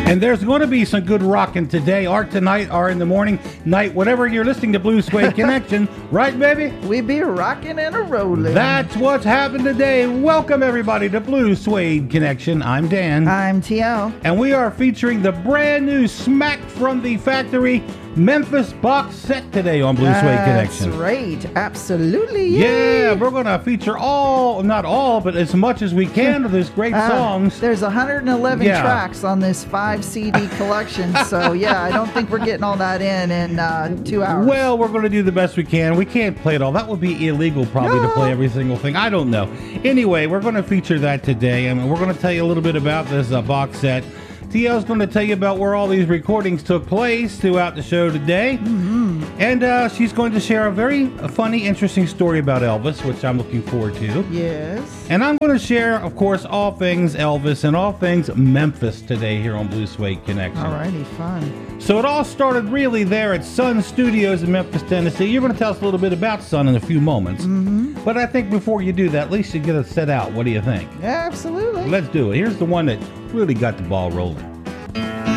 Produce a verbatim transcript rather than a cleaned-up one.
And there's going to be some good rocking today, or tonight, or in the morning, night, whatever you're listening to Blue Suede Connection. Right, baby? We be rocking and a rolling. That's what's happened today. Welcome, everybody, to Blue Suede Connection. I'm Dan. I'm T L. And we are featuring the brand new Smack from the Factory Memphis box set today on Blue Suede Connection. That's right. Absolutely. Yeah, we're going to feature all, not all, but as much as we can of these great uh, songs. There's one hundred eleven Yeah. tracks on this five C D collection. So, yeah, I don't think we're getting all that in in uh, two hours. Well, we're going to do the best we can. We can't play it all. That would be illegal, probably, No. to play every single thing. I don't know. Anyway, we're going to feature that today, and we're going to tell you a little bit about this uh, box set. T L's going to tell you about where all these recordings took place throughout the show today. Mm-hmm. And uh, she's going to share a very funny, interesting story about Elvis, which I'm looking forward to. Yes. And I'm going to share, of course, all things Elvis and all things Memphis today here on Blue Suede Connection. All righty, fun. So it all started really there at Sun Studios in Memphis, Tennessee. You're going to tell us a little bit about Sun in a few moments. Mm-hmm. But I think before you do that, at least you get us set out. What do you think? Yeah, absolutely. Let's do it. Here's the one that really got the ball rolling.